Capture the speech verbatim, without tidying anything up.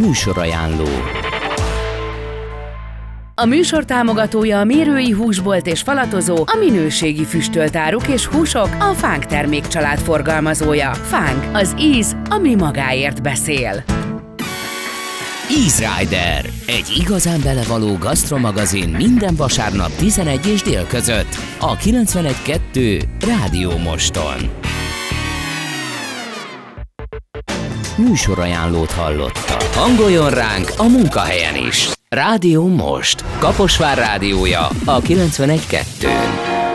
Műsorajánló. A műsor támogatója a Mérői Húsbolt és Falatozó, a minőségi füstölt áruk és húsok, a Fánk termékcsalád forgalmazója. Fánk, az íz, ami magáért beszél. Easy Rider, egy igazán belevaló gasztromagazin minden vasárnap tizenegy és dél között a kilencvenegy kettő Rádió Moston. Műsorajánlót hallottak. Hangoljon ránk a munkahelyen is. Rádió Most. Kaposvár rádiója a kilencvenegy kettő.